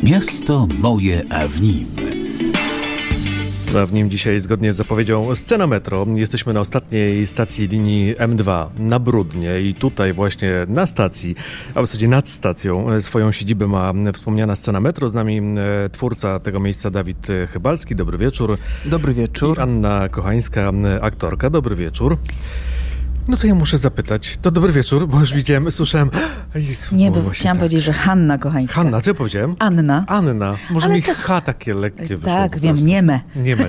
Miasto moje, a w nim. A w nim dzisiaj, zgodnie z zapowiedzią Scena Metro, jesteśmy na ostatniej stacji linii M2 na Bródnie i tutaj właśnie na stacji, a w zasadzie nad stacją, swoją siedzibę ma wspomniana Scena Metro. Z nami twórca tego miejsca Dawid Chybalski. Dobry wieczór. Dobry wieczór. I Anna Kochańska, aktorka. Dobry wieczór. No to ja muszę zapytać. To dobry wieczór, bo już widziałem, słyszałem... Nie, bo chciałam powiedzieć, że Hanna Kochańska. Hanna, co ja powiedziałem? Anna. Może mi H takie lekkie wyszło. Tak, wiem, nieme. Nieme.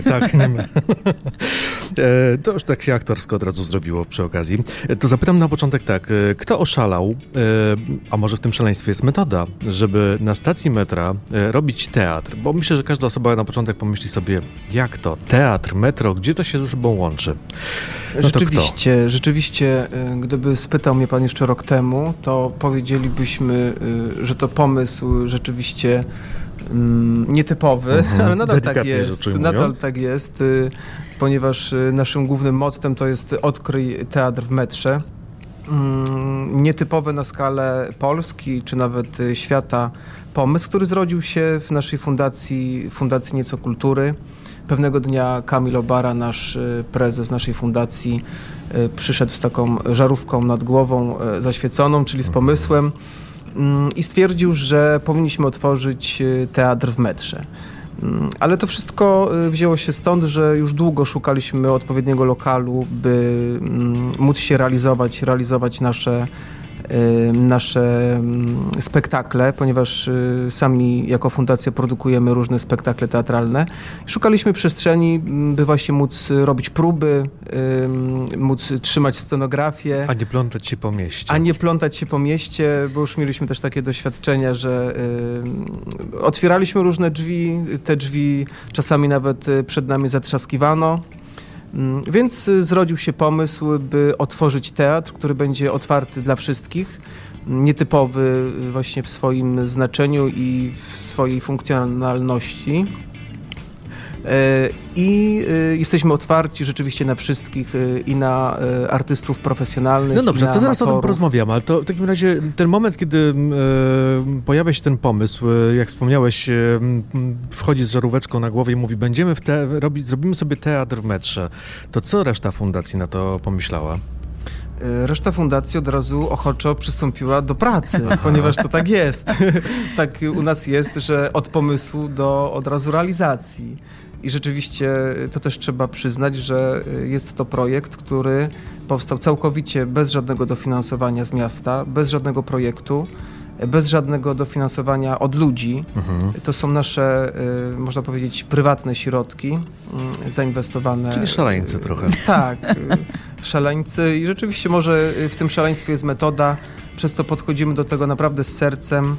To już tak się aktorsko od razu zrobiło przy okazji. To zapytam na początek tak, kto oszalał, a może w tym szaleństwie jest metoda, żeby na stacji metra robić teatr? Bo myślę, że każda osoba na początek pomyśli sobie, jak to? Teatr, metro, gdzie to się ze sobą łączy? No Rzeczywiście, gdyby spytał mnie pan jeszcze rok temu, to powiedzielibyśmy, że to pomysł rzeczywiście nietypowy, ale nadal tak jest, ponieważ naszym głównym mottem to jest odkryj teatr w metrze. Nietypowy na skalę Polski, czy nawet świata pomysł, który zrodził się w naszej fundacji Nieco Kultury. Pewnego dnia Kamil Obara, nasz prezes naszej fundacji, przyszedł z taką żarówką nad głową zaświeconą, czyli z pomysłem i stwierdził, że powinniśmy otworzyć teatr w metrze. Ale to wszystko wzięło się stąd, że już długo szukaliśmy odpowiedniego lokalu, by móc się realizować nasze spektakle, ponieważ sami jako fundacja produkujemy różne spektakle teatralne. Szukaliśmy przestrzeni, by właśnie móc robić próby, móc trzymać scenografię. A nie plątać się po mieście. Bo już mieliśmy też takie doświadczenia, że otwieraliśmy różne drzwi, te drzwi czasami nawet przed nami zatrzaskiwano. Więc zrodził się pomysł, by otworzyć teatr, który będzie otwarty dla wszystkich, nietypowy właśnie w swoim znaczeniu i w swojej funkcjonalności. I jesteśmy otwarci rzeczywiście na wszystkich i na artystów profesjonalnych. No dobrze, to zaraz o tym porozmawiamy, ale to w takim razie ten moment, kiedy pojawia się ten pomysł, jak wspomniałeś, wchodzi z żaróweczką na głowie i mówi, zrobimy sobie teatr w metrze. To co reszta fundacji na to pomyślała? Reszta fundacji od razu ochoczo przystąpiła do pracy, ponieważ to tak jest. Tak u nas jest, że od pomysłu do od razu realizacji. I rzeczywiście to też trzeba przyznać, że jest to projekt, który powstał całkowicie bez żadnego dofinansowania z miasta, bez żadnego projektu, bez żadnego dofinansowania od ludzi. To są nasze, można powiedzieć, prywatne środki zainwestowane. Czyli szaleńcy trochę. Tak, szaleńcy i rzeczywiście może w tym szaleństwie jest metoda, przez to podchodzimy do tego naprawdę z sercem,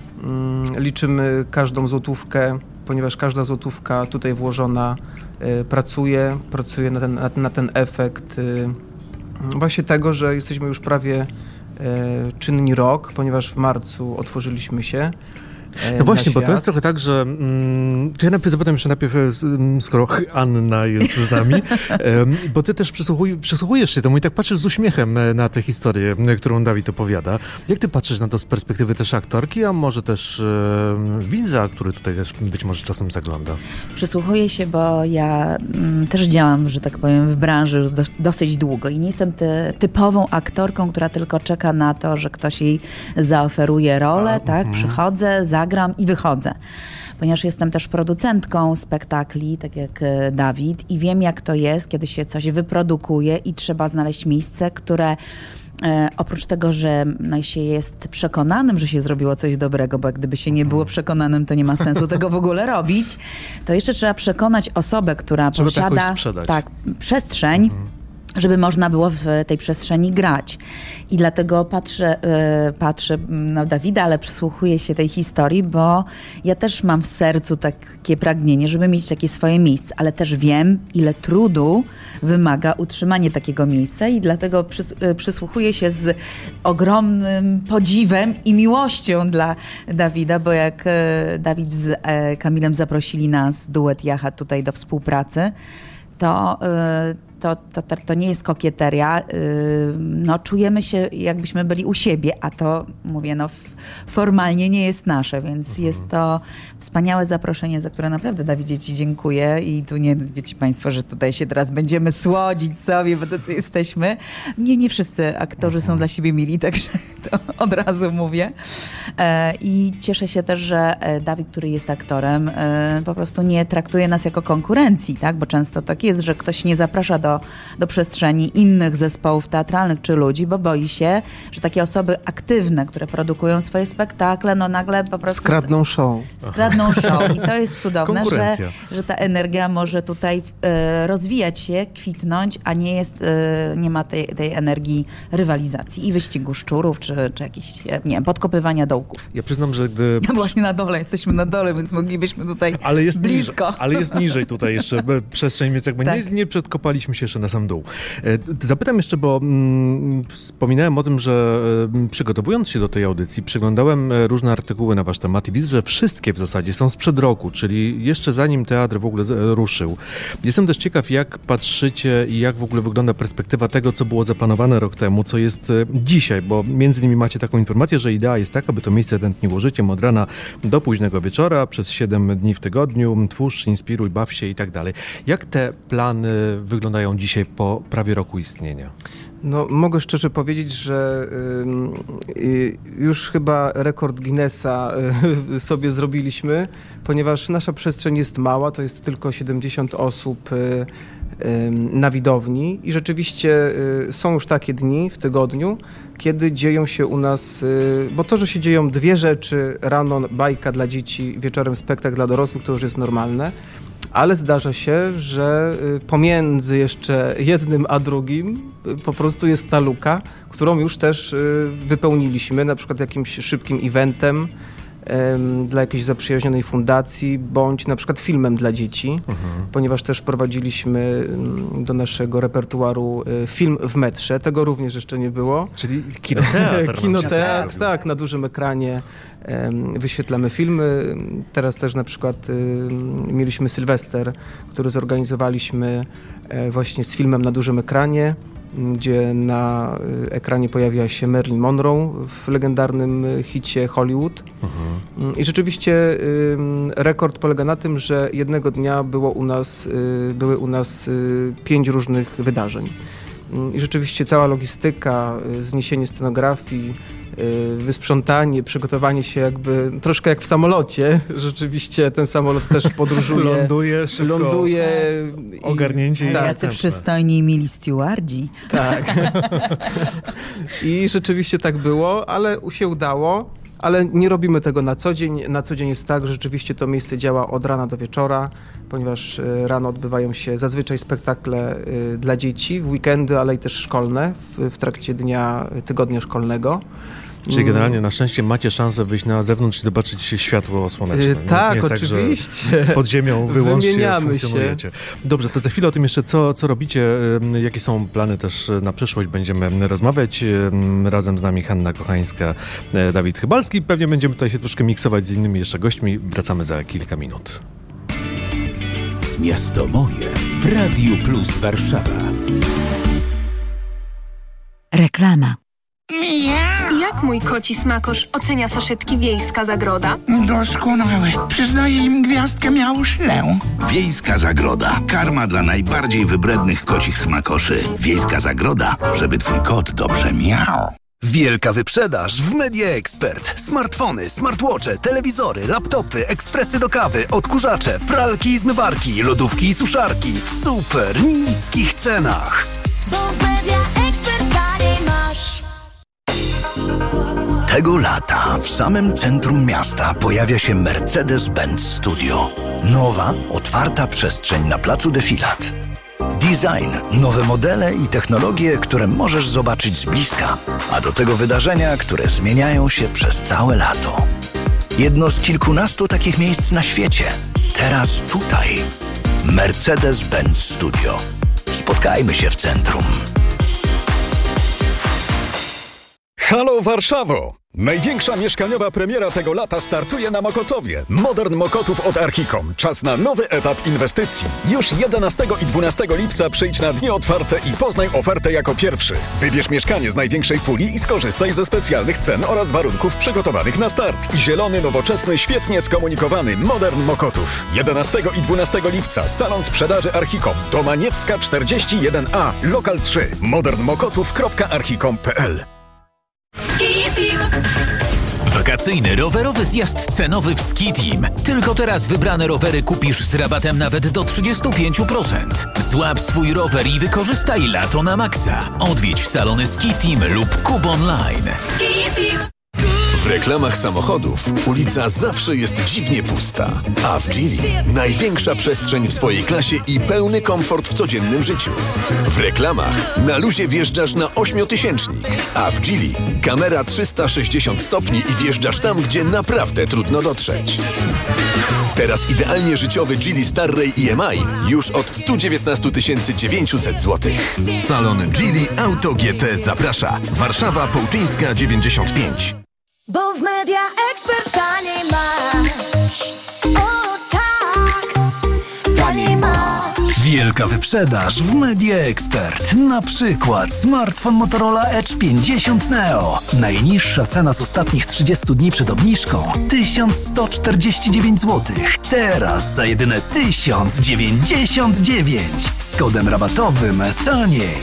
liczymy każdą złotówkę, ponieważ każda złotówka tutaj włożona pracuje na ten efekt właśnie tego, że jesteśmy już prawie czynni rok, ponieważ w marcu otworzyliśmy się. No właśnie, bo to jest trochę tak, że to ja zapytam jeszcze najpierw, skoro Anna jest z nami, bo ty też przysłuchujesz się temu i tak patrzysz z uśmiechem na tę historię, którą Dawid opowiada. Jak ty patrzysz na to z perspektywy też aktorki, a może też widza, który tutaj też być może czasem zagląda? Przysłuchuję się, bo ja też działam, że tak powiem, w branży już dosyć długo i nie jestem typową aktorką, która tylko czeka na to, że ktoś jej zaoferuje rolę, tak? Przychodzę, zagram i wychodzę. Ponieważ jestem też producentką spektakli, tak jak Dawid, i wiem, jak to jest, kiedy się coś wyprodukuje i trzeba znaleźć miejsce, które oprócz tego, że się jest przekonanym, że się zrobiło coś dobrego, bo jak gdyby się nie było przekonanym, to nie ma sensu tego w ogóle robić, to jeszcze trzeba przekonać osobę, która posiada przestrzeń, żeby można było w tej przestrzeni grać. I dlatego patrzę na Dawida, ale przysłuchuję się tej historii, bo ja też mam w sercu takie pragnienie, żeby mieć takie swoje miejsce, ale też wiem, ile trudu wymaga utrzymanie takiego miejsca i dlatego przysłuchuję się z ogromnym podziwem i miłością dla Dawida, bo jak Dawid z Kamilem zaprosili nas, duet Jacha, tutaj do współpracy, to to nie jest kokieteria. No, czujemy się, jakbyśmy byli u siebie, a to, mówię, no formalnie nie jest nasze, więc jest to wspaniałe zaproszenie, za które naprawdę, Dawidzie, ci dziękuję i tu nie wiecie państwo, że tutaj się teraz będziemy słodzić sobie, bo tacy jesteśmy. Nie wszyscy aktorzy są dla siebie mili, także to od razu mówię. I cieszę się też, że Dawid, który jest aktorem, po prostu nie traktuje nas jako konkurencji, tak? Bo często tak jest, że ktoś nie zaprasza do przestrzeni innych zespołów teatralnych czy ludzi, bo boi się, że takie osoby aktywne, które produkują swoje spektakle, no nagle po prostu... Skradną show. I to jest cudowne, że ta energia może tutaj rozwijać się, kwitnąć, a nie ma tej energii rywalizacji i wyścigu szczurów, czy jakichś, nie wiem, podkopywania dołków. Ja przyznam, że gdy... No właśnie na dole, jesteśmy na dole, więc moglibyśmy tutaj blisko. Ale jest niżej tutaj jeszcze przestrzeń, więc jakby nie przedkopaliśmy się jeszcze na sam dół. Zapytam jeszcze, bo wspominałem o tym, że przygotowując się do tej audycji, przyglądałem różne artykuły na wasz temat i widzę, że wszystkie w zasadzie są sprzed roku, czyli jeszcze zanim teatr w ogóle ruszył. Jestem też ciekaw, jak patrzycie i jak w ogóle wygląda perspektywa tego, co było zaplanowane rok temu, co jest dzisiaj, bo między innymi macie taką informację, że idea jest taka, aby to miejsce tętniło życiem od rana do późnego wieczora, przez 7 dni w tygodniu, twórz, inspiruj, baw się i tak dalej. Jak te plany wyglądają dzisiaj po prawie roku istnienia? No, mogę szczerze powiedzieć, że już chyba rekord Guinnessa sobie zrobiliśmy, ponieważ nasza przestrzeń jest mała, to jest tylko 70 osób na widowni i rzeczywiście są już takie dni w tygodniu, kiedy dzieją się u nas, bo to, że się dzieją dwie rzeczy, rano bajka dla dzieci, wieczorem spektakl dla dorosłych, to już jest normalne. Ale zdarza się, że pomiędzy jeszcze jednym a drugim po prostu jest ta luka, którą już też wypełniliśmy, na przykład jakimś szybkim eventem dla jakiejś zaprzyjaźnionej fundacji, bądź na przykład filmem dla dzieci, ponieważ też wprowadziliśmy do naszego repertuaru film w metrze, tego również jeszcze nie było. Czyli kinoteatr. Kinoteatr, tak, na dużym ekranie wyświetlamy filmy. Teraz też na przykład mieliśmy Sylwester, który zorganizowaliśmy właśnie z filmem na dużym ekranie, gdzie na ekranie pojawia się Marilyn Monroe w legendarnym hicie Hollywood. I rzeczywiście rekord polega na tym, że jednego dnia były u nas 5 różnych wydarzeń. I rzeczywiście cała logistyka, zniesienie scenografii, wysprzątanie, przygotowanie się jakby troszkę jak w samolocie. Rzeczywiście ten samolot też podróżuje. Ląduje. Ogarnięcie. Jacy przystojni i mili stewardzi. Tak. I rzeczywiście tak było, ale się udało. Ale nie robimy tego na co dzień. Na co dzień jest tak, że rzeczywiście to miejsce działa od rana do wieczora, ponieważ rano odbywają się zazwyczaj spektakle dla dzieci, w weekendy, ale i też szkolne w trakcie tygodnia szkolnego. Czyli generalnie na szczęście macie szansę wyjść na zewnątrz i zobaczyć światło słoneczne. Tak, jest oczywiście. Tak, że pod ziemią wyłącznie funkcjonujecie. Się. Dobrze, to za chwilę o tym jeszcze, co robicie, jakie są plany też na przyszłość. Będziemy rozmawiać. Razem z nami Hanna Kochańska, Dawid Chybalski. Pewnie będziemy tutaj się troszkę miksować z innymi jeszcze gośćmi. Wracamy za kilka minut. Miasto moje w Radiu Plus Warszawa. Reklama. Jak mój koci smakosz ocenia saszetki Wiejska Zagroda? Doskonałe. Przyznaję im gwiazdkę Miauszlę. Wiejska Zagroda. Karma dla najbardziej wybrednych kocich smakoszy. Wiejska Zagroda, żeby twój kot dobrze miał. Wielka wyprzedaż w Media Expert. Smartfony, smartwatche, telewizory, laptopy, ekspresy do kawy, odkurzacze, pralki i zmywarki, lodówki i suszarki w super niskich cenach. Bo w Media Expert taniej masz. Tego lata w samym centrum miasta pojawia się Mercedes-Benz Studio. Nowa, otwarta przestrzeń na placu Defilat. Design, nowe modele i technologie, które możesz zobaczyć z bliska, a do tego wydarzenia, które zmieniają się przez całe lato. Jedno z kilkunastu takich miejsc na świecie. Teraz tutaj. Mercedes-Benz Studio. Spotkajmy się w centrum. Halo Warszawo! Największa mieszkaniowa premiera tego lata startuje na Mokotowie. Modern Mokotów od Archicom. Czas na nowy etap inwestycji. Już 11 i 12 lipca przyjdź na dni otwarte i poznaj ofertę jako pierwszy. Wybierz mieszkanie z największej puli i skorzystaj ze specjalnych cen oraz warunków przygotowanych na start. Zielony, nowoczesny, świetnie skomunikowany Modern Mokotów. 11 i 12 lipca salon sprzedaży Archicom. Domaniewska 41A, lokal 3. modernmokotów.archicom.pl. Wakacyjny rowerowy zjazd cenowy w Ski Team. Tylko teraz wybrane rowery kupisz z rabatem nawet do 35%. Złap swój rower i wykorzystaj lato na maksa. Odwiedź salony Ski Team lub Kub Online. Ski Team. W reklamach samochodów ulica zawsze jest dziwnie pusta, a w Geely największa przestrzeń w swojej klasie i pełny komfort w codziennym życiu. W reklamach na luzie wjeżdżasz na 8-tysięcznik, a w Geely kamera 360 stopni i wjeżdżasz tam, gdzie naprawdę trudno dotrzeć. Teraz idealnie życiowy Geely Starray EMI już od 119 900 zł. Salon Geely Auto GT zaprasza. Warszawa, Połczyńska 95. Bo w Media Expert taniej masz. O tak, taniej masz. Wielka wyprzedaż w Media Expert. Na przykład smartfon Motorola Edge 50 Neo. Najniższa cena z ostatnich 30 dni przed obniżką 1149 zł. Teraz za jedyne 1099. Z kodem rabatowym taniej.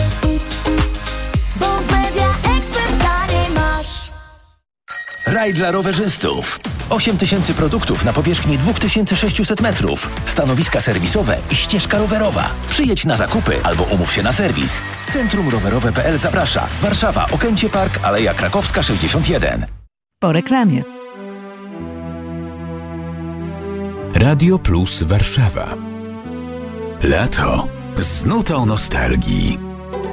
Bo w Media Expert taniej masz. Raj dla rowerzystów. 8000 produktów na powierzchni 2600 metrów. Stanowiska serwisowe i ścieżka rowerowa. Przyjedź na zakupy albo umów się na serwis. Centrum Rowerowe.pl zaprasza. Warszawa, Okęcie Park, Aleja Krakowska 61. Po reklamie. Radio Plus Warszawa. Lato z nutą nostalgii.